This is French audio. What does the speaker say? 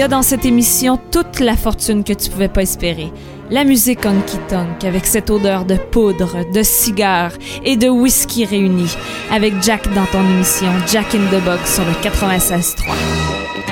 a dans cette émission toute la fortune que tu pouvais pas espérer. La musique honky-tonk avec cette odeur de poudre, de cigare et de whisky réunis. Avec Jack dans ton émission Jack in the Box sur le 96.3.